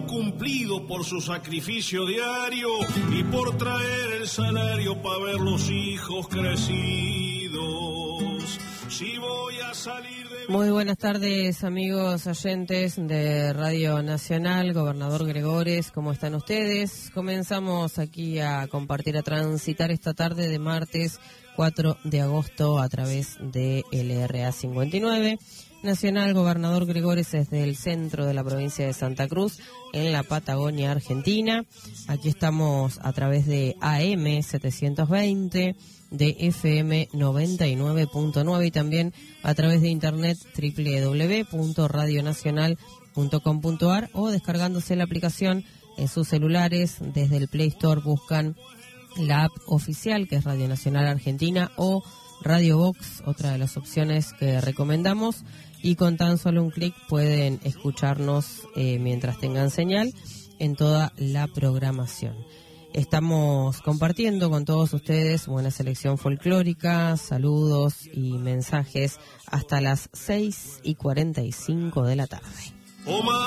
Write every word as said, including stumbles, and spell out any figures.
cumplido por su sacrificio diario y por traer el salario para ver los hijos crecidos. Si voy a salir de... Muy buenas tardes, amigos oyentes de Radio Nacional, Gobernador Gregores, ¿cómo están ustedes? Comenzamos aquí a compartir, a transitar esta tarde de martes cuatro de agosto a través de L R A cincuenta y nueve. Nacional, Gobernador Gregores, desde el centro de la provincia de Santa Cruz, en la Patagonia Argentina. Aquí estamos a través de A M setecientos veinte, de F M noventa y nueve punto nueve y también a través de internet doble u doble u doble u punto radio nacional punto com punto a r o descargándose la aplicación en sus celulares. Desde el Play Store buscan la app oficial, que es Radio Nacional Argentina, o Radio Box, otra de las opciones que recomendamos, y con tan solo un clic pueden escucharnos eh, mientras tengan señal en toda la programación. Estamos compartiendo con todos ustedes buena selección folclórica, saludos y mensajes hasta las seis y cuarenta y cinco de la tarde.